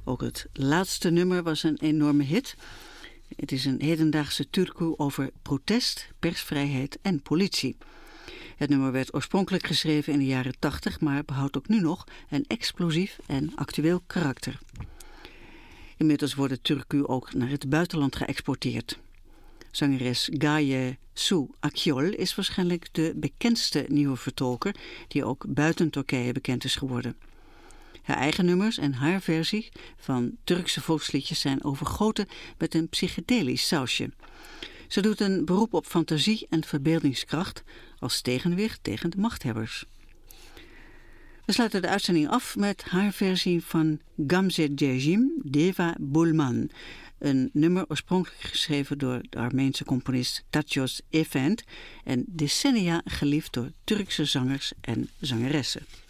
Ook het laatste nummer was een enorme hit. Het is een hedendaagse türkü over protest, persvrijheid en politie. Het nummer werd oorspronkelijk geschreven in de jaren 80, maar behoudt ook nu nog een explosief en actueel karakter. Inmiddels wordt de türkü ook naar het buitenland geëxporteerd. Zangeres Gaye Su Akyol is waarschijnlijk de bekendste nieuwe vertolker die ook buiten Turkije bekend is geworden. Haar eigen nummers en haar versie van Turkse volksliedjes zijn overgoten met een psychedelisch sausje. Ze doet een beroep op fantasie en verbeeldingskracht als tegenwicht tegen de machthebbers. We sluiten de uitzending af met haar versie van Gamze Cecim Deva Bulman. Een nummer oorspronkelijk geschreven door de Armeense componist Tatyos Efend en decennia geliefd door Turkse zangers en zangeressen.